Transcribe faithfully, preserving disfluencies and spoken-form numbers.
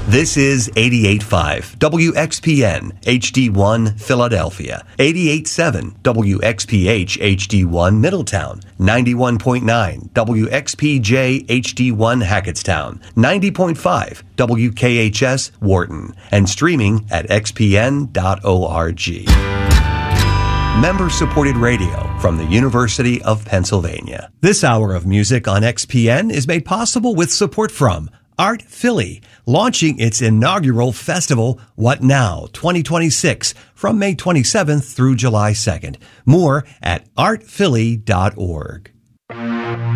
This is eighty-eight point five W X P N H D one Philadelphia, eighty-eight point seven W X P H H D one Middletown, ninety-one point nine W X P J H D one Hackettstown, ninety point five W K H S Wharton, and streaming at x p n dot org. Member-supported radio from the University of Pennsylvania. This hour of music on X P N is made possible with support from Art Philly, launching its inaugural festival, What Now twenty twenty-six, from May twenty-seventh through July second. More at art philly dot org.